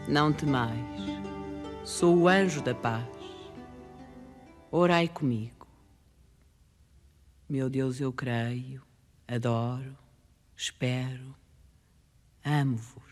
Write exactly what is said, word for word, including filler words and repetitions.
Não temais, sou o anjo da paz. Orai comigo. Meu Deus, eu creio, adoro, espero, amo-vos.